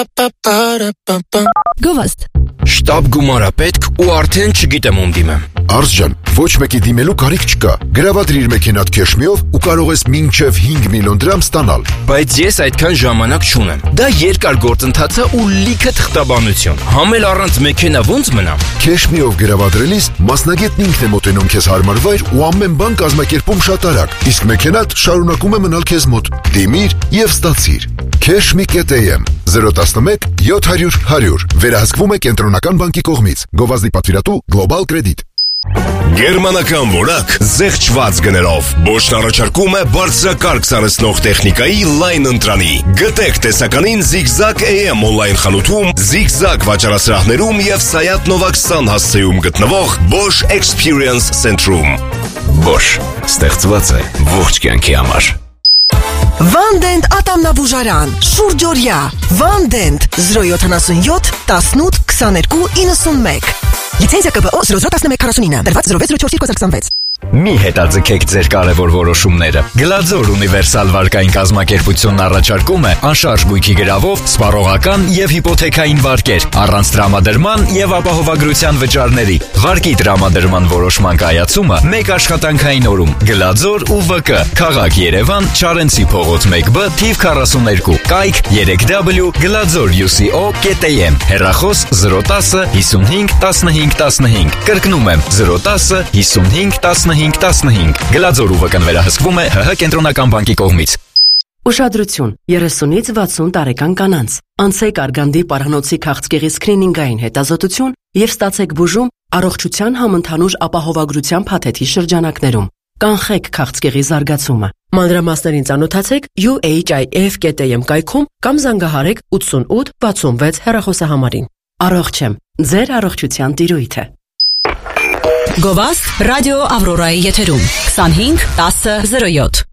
Գովաստ Շտաբ գումարա պետք ու արդեն չգիտեմ ում դիմեմ Արս ջան, ոչ մեկի դիմելու կարիք չկա Գրավադրիր մեքենատ քեշմիով ու կարող ես մինչև 5 միլիոն դրամ ստանալ Բայց ես այդքան ժամանակ չունեմ Դա երկար գործընթաց է ու լիքը թղթաբանություն Համել առանց մեքենա ոնց մնամ Քեշմիով գրավադրելիս մասնագետն ինքն է մոտենում քեզ հարմար վայր ու ամեն բան կազմակերպում շատ արագ Իսկ մեքենատ շարունակում է մնալ քեզ մոտ Դիմիր եւ ստացիր Cashme.am 011 700 100 Վերահսկվում է Կենտրոնական բանկի կողմից Գովազդի պատվիրատու Global Credit Գերմանական որակ զեղչված գներով Bosch-ն առաջարկում է բարձրակարգ սարսնող տեխնիկայի լայն ընտրանի Գտեք տեսականին Zigzag AM on-line խանութում Zigzag վաճառասրահներում եւ Sayat Nova 20 հասցեում գտնվող Bosch Experience Center-ում Bosch ստեղծված է ողջ կյանքի համար Վանդենտ ատամնաբուժարան Շուրջօրյա Վանդենտ 077 18 22 91 Լիցենզիա ԿԲՕ 001149 դրված 0604 Մի հետաձգեք ձեր կարևոր որոշումները։ Գլաձոր ունիվերսալ վարկային կազմակերպությունն առաջարկում է անշարժ գույքի գրավով, սպառողական եւ հիպոթեքային վարկեր, առանց տրամադրման եւ ապահովագրության վճարների։ Վարկի տրամադրման որոշման կայացումը մեկ աշխատանքային օրում։ Գլաձոր ու ՎԿ, Քաղաք Երևան, Չարենցի փողոց 1B, թիվ 42, կայք 3w.gladzor.uco.am, հեռախոս 010 55 15 15, կրկնում եմ 010 55 15 Գլաձոր ՈՒՎԿ-ն վերահսկվում է ՀՀ Կենտրոնական բանկի կողմից Ուշադրություն 30-ից 60 տարեկան կանանց Անցեք Արգանդի պարանոցի քաղցկեղի սկրինինգային հետազոտություն եւ ստացեք բուժում առողջության համընդհանուր ապահովագրության փաթեթի շրջանակներում Կանխեք քաղցկեղի զարգացումը Մանրամասներին ծանոթացեք UHIF.am կայքում կամ զանգահարեք 88 66 հեռախոսահամարին Առողջ եմ ձեր առողջության տիրույթը Գովաստ ռադիո Ավրորայի եթերում 25 10 07